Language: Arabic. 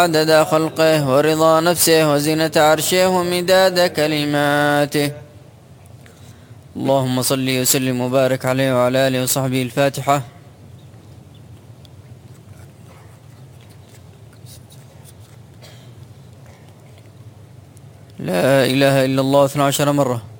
عدد خلقه ورضا نفسه وزنة عرشه ومداد كلماته. اللهم صل وسلم وبارك عليه وعلى آله وصحبه. الفاتحة. لا إله إلا الله 12 مرة.